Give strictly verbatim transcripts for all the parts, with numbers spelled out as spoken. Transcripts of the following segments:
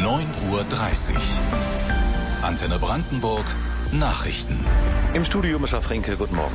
neun Uhr dreißig. Antenne Brandenburg, Nachrichten. Im Studio Mischa Fränke, guten Morgen.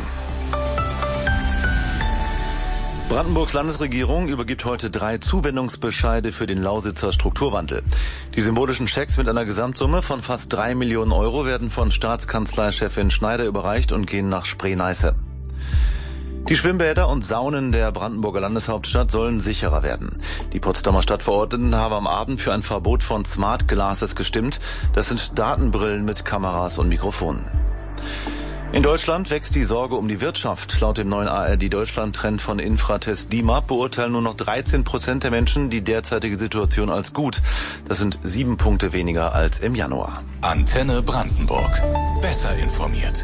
Brandenburgs Landesregierung übergibt heute drei Zuwendungsbescheide für den Lausitzer Strukturwandel. Die symbolischen Schecks mit einer Gesamtsumme von fast drei Millionen Euro werden von Staatskanzleichefin Schneider überreicht und gehen nach Spree-Neiße. Die Schwimmbäder und Saunen der Brandenburger Landeshauptstadt sollen sicherer werden. Die Potsdamer Stadtverordneten haben am Abend für ein Verbot von Smart Glasses gestimmt. Das sind Datenbrillen mit Kameras und Mikrofonen. In Deutschland wächst die Sorge um die Wirtschaft. Laut dem neuen A R D-Deutschland-Trend von Infratest D I M A P beurteilen nur noch dreizehn Prozent der Menschen die derzeitige Situation als gut. Das sind sieben Punkte weniger als im Januar. Antenne Brandenburg. Besser informiert.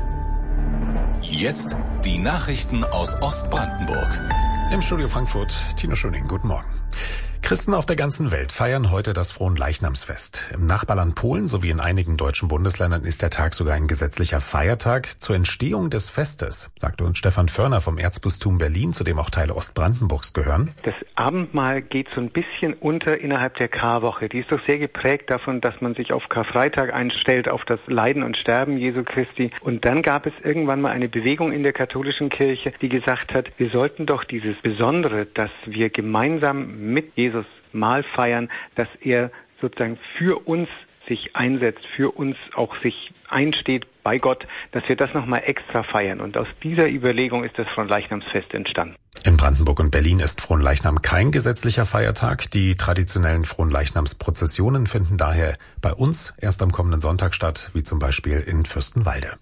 Jetzt die Nachrichten aus Ostbrandenburg. Im Studio Frankfurt, Tino Schöning, guten Morgen. Christen auf der ganzen Welt feiern heute das Fronleichnamsfest. Im Nachbarland Polen sowie in einigen deutschen Bundesländern ist der Tag sogar ein gesetzlicher Feiertag zur Entstehung des Festes, sagte uns Stefan Förner vom Erzbistum Berlin, zu dem auch Teile Ostbrandenburgs gehören. Das Abendmahl geht so ein bisschen unter innerhalb der Karwoche. Die ist doch sehr geprägt davon, dass man sich auf Karfreitag einstellt, auf das Leiden und Sterben Jesu Christi. Und dann gab es irgendwann mal eine Bewegung in der katholischen Kirche, die gesagt hat, wir sollten doch dieses Besondere, dass wir gemeinsam mit Jesus Mahl feiern, dass er sozusagen für uns sich einsetzt, für uns auch sich einsteht bei Gott, dass wir das nochmal extra feiern. Und aus dieser Überlegung ist das Fronleichnamsfest entstanden. In Brandenburg und Berlin ist Fronleichnam kein gesetzlicher Feiertag. Die traditionellen Fronleichnamsprozessionen finden daher bei uns erst am kommenden Sonntag statt, wie zum Beispiel in Fürstenwalde.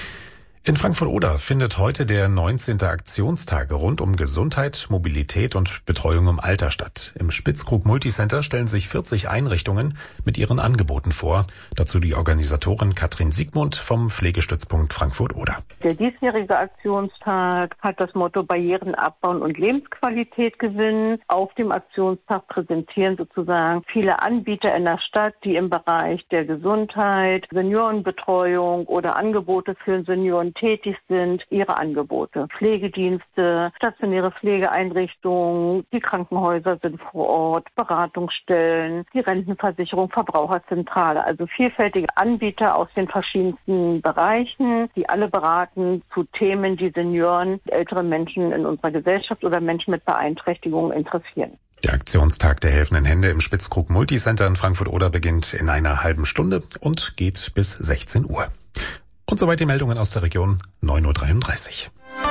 In Frankfurt-Oder findet heute der neunzehnte Aktionstag rund um Gesundheit, Mobilität und Betreuung im Alter statt. Im Spitzkrug Multicenter stellen sich vierzig Einrichtungen mit ihren Angeboten vor. Dazu die Organisatorin Katrin Siegmund vom Pflegestützpunkt Frankfurt-Oder. Der diesjährige Aktionstag hat das Motto Barrieren abbauen und Lebensqualität gewinnen. Auf dem Aktionstag präsentieren sozusagen viele Anbieter in der Stadt, die im Bereich der Gesundheit, Seniorenbetreuung oder Angebote für Senioren tätig sind, ihre Angebote. Pflegedienste, stationäre Pflegeeinrichtungen, die Krankenhäuser sind vor Ort, Beratungsstellen, die Rentenversicherung, Verbraucherzentrale, also vielfältige Anbieter aus den verschiedensten Bereichen, die alle beraten zu Themen, die Senioren, ältere Menschen in unserer Gesellschaft oder Menschen mit Beeinträchtigungen interessieren. Der Aktionstag der helfenden Hände im Spitzkrug Multicenter in Frankfurt-Oder beginnt in einer halben Stunde und geht bis sechzehn Uhr. Und soweit die Meldungen aus der Region, neun Uhr dreiunddreißig.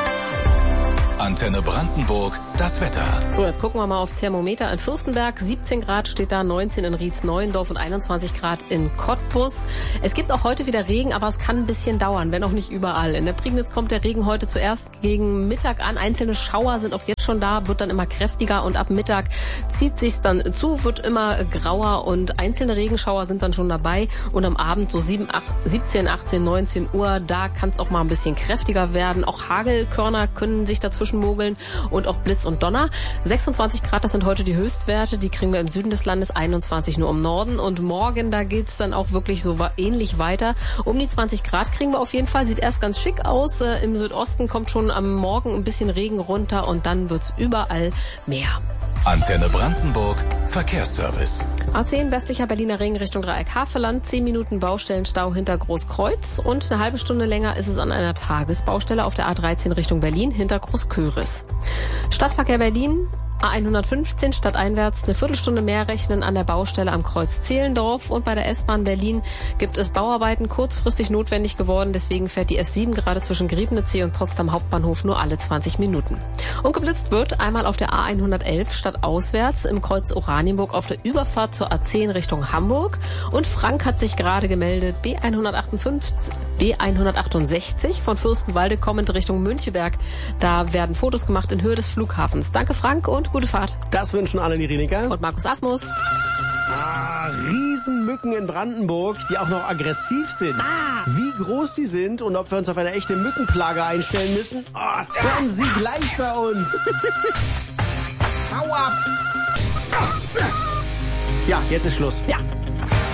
Antenne Brandenburg, das Wetter. So, jetzt gucken wir mal aufs Thermometer. In Fürstenberg siebzehn Grad steht da, neunzehn in Rietz-Neuendorf und einundzwanzig Grad in Cottbus. Es gibt auch heute wieder Regen, aber es kann ein bisschen dauern, wenn auch nicht überall. In der Prignitz kommt der Regen heute zuerst gegen Mittag an. Einzelne Schauer sind auch jetzt schon da, wird dann immer kräftiger und ab Mittag zieht sich's dann zu, wird immer grauer und einzelne Regenschauer sind dann schon dabei. Und am Abend so siebzehn, achtzehn, neunzehn Uhr, da kann es auch mal ein bisschen kräftiger werden. Auch Hagelkörner können sich dazwischen mogeln und auch Blitz und Donner. sechsundzwanzig Grad, das sind heute die Höchstwerte. Die kriegen wir im Süden des Landes, einundzwanzig nur im Norden. Und morgen, da geht's dann auch wirklich so ähnlich weiter. Um die zwanzig Grad kriegen wir auf jeden Fall. Sieht erst ganz schick aus. Äh, Im Südosten kommt schon am Morgen ein bisschen Regen runter und dann wird's überall mehr. Antenne Brandenburg, Verkehrsservice. A zehn westlicher Berliner Ring Richtung Dreieck-Havelland, zehn Minuten Baustellenstau hinter Großkreuz und eine halbe Stunde länger ist es an einer Tagesbaustelle auf der A dreizehn Richtung Berlin hinter Großköris. Stadtverkehr Berlin, A hundertfünfzehn stadteinwärts eine Viertelstunde mehr rechnen an der Baustelle am Kreuz Zehlendorf und bei der S-Bahn Berlin gibt es Bauarbeiten kurzfristig notwendig geworden, deswegen fährt die S sieben gerade zwischen Griebnitzsee und Potsdam Hauptbahnhof nur alle zwanzig Minuten. Und geblitzt wird einmal auf der A hundertelf stadtauswärts im Kreuz Oranienburg auf der Überfahrt zur A zehn Richtung Hamburg und Frank hat sich gerade gemeldet, B hundertachtundfünfzig, B hundertachtundsechzig von Fürstenwalde kommend Richtung Müncheberg. Da werden Fotos gemacht in Höhe des Flughafens. Danke Frank und gute Fahrt. Das wünschen Annelie Rieniger und Markus Asmus. Ah, Riesenmücken in Brandenburg, die auch noch aggressiv sind. Ah. Wie groß die sind und ob wir uns auf eine echte Mückenplage einstellen müssen, oh, hören Sie gleich bei uns. Hau ab! Ja, jetzt ist Schluss. Ja.